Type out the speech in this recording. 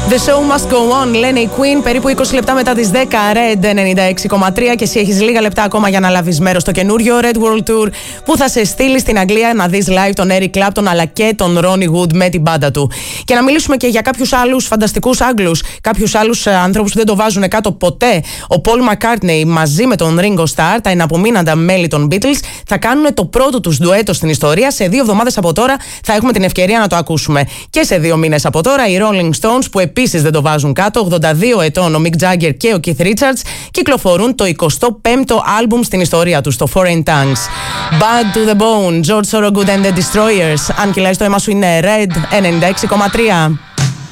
The show must go on, λένε οι Queen. Περίπου 20 λεπτά μετά τις 10, Red 96,3. Και εσύ έχεις λίγα λεπτά ακόμα για να λάβεις μέρος στο καινούριο Red World Tour που θα σε στείλει στην Αγγλία να δεις live τον Eric Clapton αλλά και τον Ronnie Wood με την μπάντα του. Και να μιλήσουμε και για κάποιους άλλους φανταστικούς Άγγλους, κάποιους άλλους ανθρώπους που δεν το βάζουν κάτω ποτέ. Ο Paul McCartney μαζί με τον Ringo Starr, τα εναπομείναντα μέλη των Beatles, θα κάνουν το πρώτο τους ντουέτο στην ιστορία. Σε 2 εβδομάδες από τώρα θα έχουμε την ευκαιρία να το ακούσουμε. Και σε 2 μήνες από τώρα οι Rolling Stones, που επίσης δεν το βάζουν κάτω, 82 ετών ο Mick Jagger και ο Keith Richards, κυκλοφορούν το 25ο άλμπουμ στην ιστορία τους, το Foreign Tongues. Bad to the Bone, George Thorogood and the Destroyers. Αν κυλάει το αίμα σου είναι Red 96,3.